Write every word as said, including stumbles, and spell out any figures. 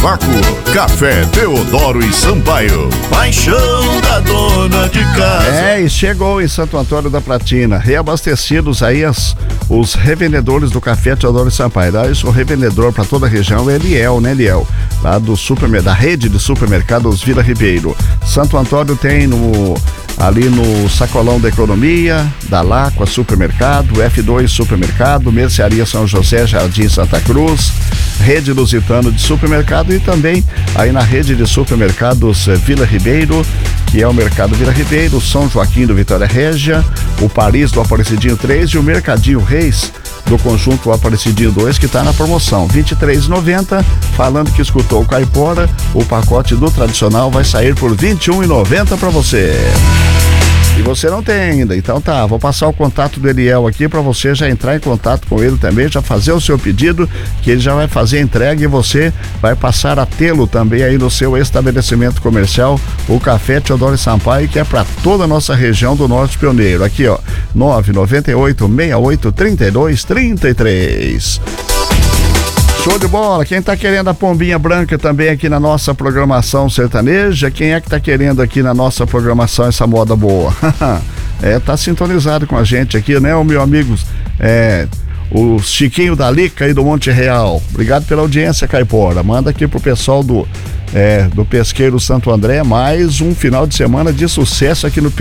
vácuo. Café Teodoro e Sampaio. Paixão da dona de casa. É, e chegou em Santo Antônio da Platina, reabastecidos aí as, os revendedores do Café Teodoro e Sampaio. Dá isso, o revendedor para toda a região é Eliel, né, Eliel? Lá do super, da rede de supermercados Vila Ribeiro. Santo Antônio tem no... ali no Sacolão da Economia, da Lacqua Supermercado, F dois Supermercado, Mercearia São José, Jardim Santa Cruz, Rede Lusitano de Supermercado e também aí na rede de supermercados Vila Ribeiro, que é o Mercado Vila Ribeiro, São Joaquim do Vitória Régia, o Paris do Aparecidinho três e o Mercadinho Reis do conjunto Aparecidinho dois, que está na promoção vinte e três reais e noventa centavos. Falando que escutou o Caipora, o pacote do tradicional vai sair por vinte e um reais e noventa centavos para você. E você não tem ainda, então tá, vou passar o contato do Eliel aqui para você já entrar em contato com ele também, já fazer o seu pedido, que ele já vai fazer a entrega e você vai passar a tê-lo também aí no seu estabelecimento comercial, o Café Teodoro e Sampaio, que é para toda a nossa região do Norte Pioneiro. Aqui ó, nove nove oito, seis oito, três dois, três três. Show de bola, quem tá querendo a pombinha branca também aqui na nossa programação sertaneja, quem é que tá querendo aqui na nossa programação essa moda boa? É, tá sintonizado com a gente aqui, né, o meu amigo, é, o Chiquinho da Lica aí do Monte Real. Obrigado pela audiência, Caipora. Manda aqui pro pessoal do, é, do Pesqueiro Santo André mais um final de semana de sucesso aqui no